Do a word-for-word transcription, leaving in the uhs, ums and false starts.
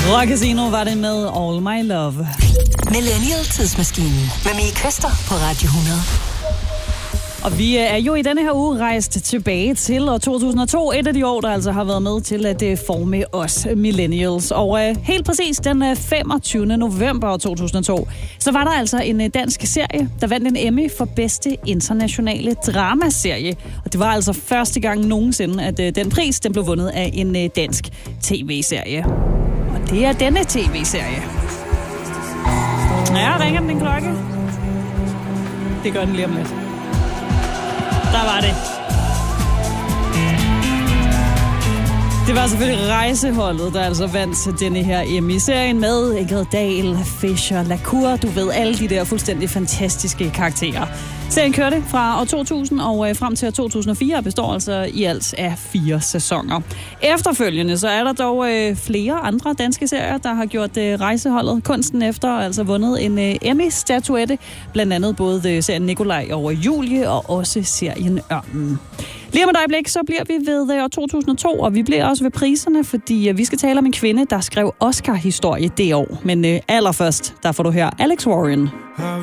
Rock Casino var det med All My Love. Millennial Tidsmaskinen med Mie Køster på Radio hundrede. Og vi er jo i denne her uge rejst tilbage til år to tusind og to, et af de år, der altså har været med til at forme os millennials. Og uh, helt præcis den femogtyvende november to tusind og to, så var der altså en dansk serie, der vandt en Emmy for bedste internationale dramaserie. Og det var altså første gang nogensinde, at uh, den pris den blev vundet af en uh, dansk tv-serie. Og det er denne tv-serie. Ja, ringer den en klokke? Det gør den lige om lidt. Der var det. Det var selvfølgelig Rejseholdet, der altså vandt denne her Emmy-serien med Ingrid Dahl, Fischer, Lacour, du ved, alle de der fuldstændig fantastiske karakterer. Serien kørte fra år to tusind og frem til år to tusind og fire og består altså i alt af fire sæsoner. Efterfølgende så er der dog øh, flere andre danske serier, der har gjort øh, Rejseholdet kunsten efter, og altså vundet en øh, Emmy-statuette, blandt andet både øh, serien Nikolaj over Julie og også serien Ørnen. Lige om et øjeblik, så bliver vi ved år to tusind og to, og vi bliver også ved priserne, fordi vi skal tale om en kvinde, der skrev Oscar-historie det år. Men øh, allerførst, der får du her Alex Warren. How